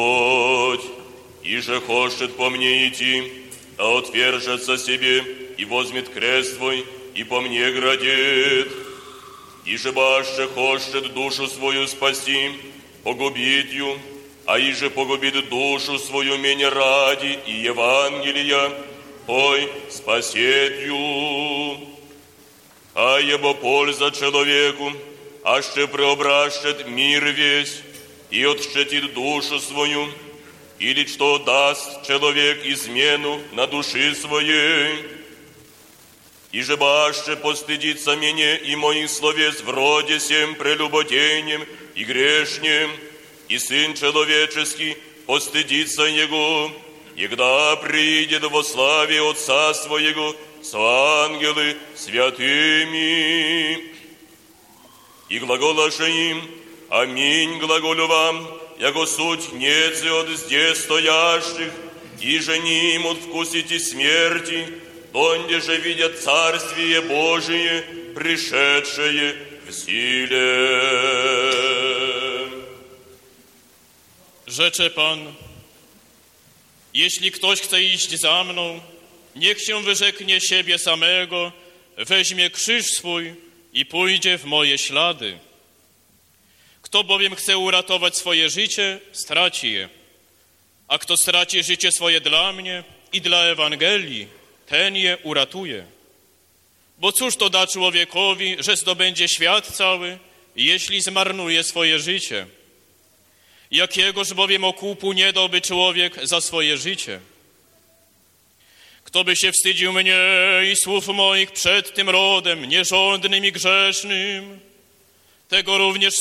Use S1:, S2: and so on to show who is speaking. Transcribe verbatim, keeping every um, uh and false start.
S1: Господь, иже хочет по мне идти, а отвержется себе и возьмет крест твой, и по мне градит. Иже баще хочет душу свою спасти, погубит ю, а иже погубит душу свою меня ради и Евангелия, ой, спасет ю. А ебо польза человеку, аще преобращет мир весь и отщетит душу свою, или что даст человек измену на души своей. И же баще постыдится меня и моих словес в роде сем прелюбодейнем и грешнем, и Сын Человеческий постыдится Его, егда придет во славе Отца Своего с ангелы святыми. И глаголаше им: аминь глаголю вам, яко суть нецы от здесь стоящих, и же ним откусите смерти, донде же видят Царствие Божие, пришедшее в силе.
S2: Rzecze Pan, jeśli ktoś chce iść za mną, niech się wyrzeknie siebie samego, weźmie krzyż swój i pójdzie w moje ślady. Kto bowiem chce uratować swoje życie, straci je. A kto straci życie swoje dla mnie i dla Ewangelii, ten je uratuje. Bo cóż to da człowiekowi, że zdobędzie świat cały, jeśli zmarnuje swoje życie? Jakiegoż bowiem okupu nie dałby człowiek za swoje życie? Kto by się wstydził mnie i słów moich przed tym rodem nierządnym i grzesznym, tego również